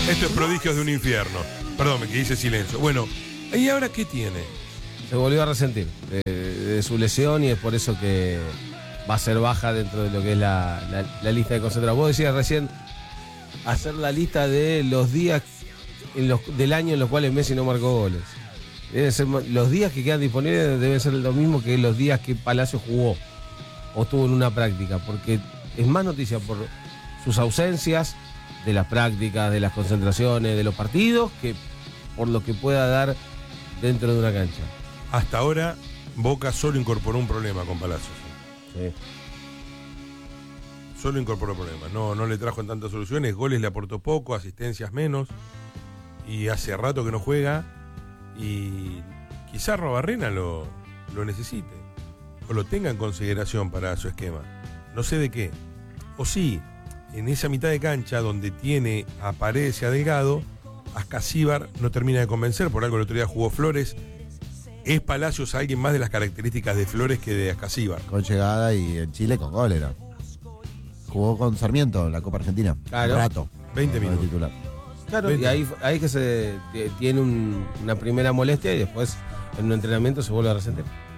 Esto es Prodigios de un infierno. Perdón, me hice silencio. Bueno, ¿y ahora qué tiene? Se volvió a resentir de su lesión y es por eso que va a ser baja dentro de lo que es la lista de concentrados. Vos decías recién hacer la lista de los días del año en los cuales Messi no marcó goles. Debe ser, los días que quedan disponibles deben ser lo mismo que los días que Palacio jugó o estuvo en una práctica, porque es más noticia por sus ausencias de las prácticas, de las concentraciones, de los partidos, que por lo que pueda dar dentro de una cancha. Hasta ahora, Boca solo incorporó un problema con Palacios. Sí. Solo incorporó problemas. No le trajo en tantas soluciones. Goles le aportó poco, asistencias menos. Y hace rato que no juega. Y quizá Robarrena lo necesite. O lo tenga en consideración para su esquema. No sé de qué. O sí, en esa mitad de cancha donde tiene a Paredes y a Delgado, Ascasíbar no termina de convencer. Por algo el otro día jugó Flores. ¿Es Palacios alguien más de las características de Flores que de Ascasíbar? Con llegada y en Chile con gol era. Jugó con Sarmiento en la Copa Argentina. Claro. Un rato. 20 Como minutos. titular. Claro, y ahí que se tiene una primera molestia y después en un entrenamiento se vuelve a resentir.